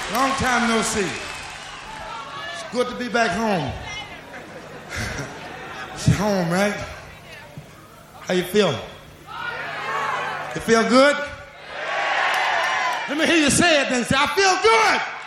Long time no see. It's good to be back home. It's home, right? How you feel? You feel good? Let me hear you say it then. Say, I feel good.